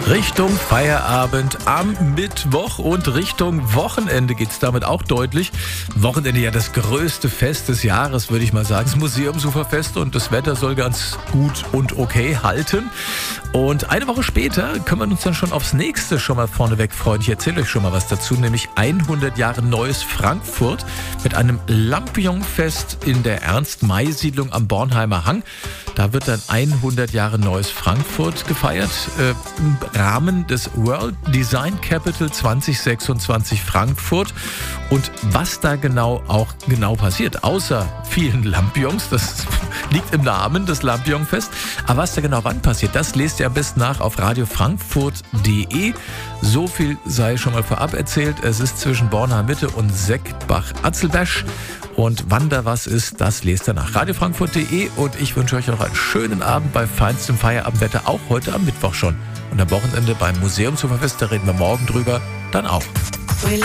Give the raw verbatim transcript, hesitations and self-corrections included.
Richtung Feierabend am Mittwoch und Richtung Wochenende geht es damit auch deutlich. Wochenende ja das größte Fest des Jahres, würde ich mal sagen. Das Museumsuferfest und das Wetter soll ganz gut und okay halten. Und eine Woche später können wir uns dann schon aufs nächste schon mal vorneweg freuen. Ich erzähle euch schon mal was dazu, nämlich hundert Jahre Neues Frankfurt mit einem Lampion-Fest in der Ernst-May-Siedlung am Bornheimer Hang. Da wird dann hundert Jahre Neues Frankfurt gefeiert äh, im Rahmen des World Design Capital zwanzig sechsundzwanzig Frankfurt. Und was da genau auch genau passiert, außer vielen Lampions, das liegt im Namen, das Lampion-Fest. Aber was da genau wann passiert, das lest ihr am besten nach auf radiofrankfurt punkt de. So viel sei schon mal vorab erzählt. Es ist zwischen Bornheim Mitte und Seckbach-Atzelberg. Und wann da was ist, das lest ihr nach radiofrankfurt punkt de. Und ich wünsche euch noch einen schönen Abend bei feinstem Feierabendwetter, auch heute am Mittwoch schon. Und am Wochenende beim Museumsuferfest, da reden wir morgen drüber, dann auch.